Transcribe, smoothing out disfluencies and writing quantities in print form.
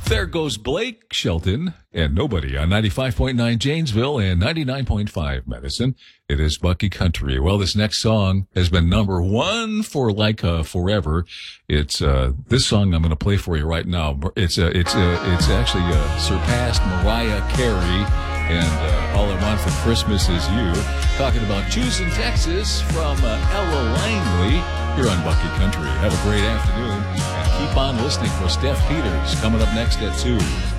There goes Blake Shelton and Nobody on 95.9 Janesville and 99.5 Medicine. It is Bucky Country. Well, this next song has been number one for forever. It's this song I'm going to play for you right now. It's actually surpassed Mariah Carey and All I Want for Christmas Is You. Talking about Choosing Texas from Ella Langley here on Bucky Country. Have a great afternoon and keep on listening for Steph Peters coming up next at 2.